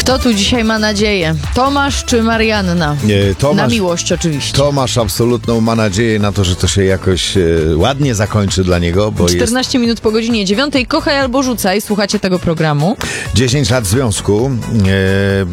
Kto tu dzisiaj ma nadzieję? Tomasz czy Marianna? Tomasz, na miłość oczywiście. Tomasz absolutną ma nadzieję na to, że to się jakoś ładnie zakończy dla niego, bo 14 minut po godzinie 9. Kochaj albo rzucaj. Słuchacie tego programu. 10 lat związku.